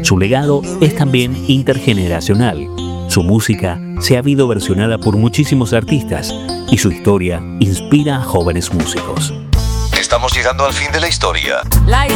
Su legado es también intergeneracional. Su música se ha habido versionada por muchísimos artistas y su historia inspira a jóvenes músicos. Estamos llegando al fin de la historia. La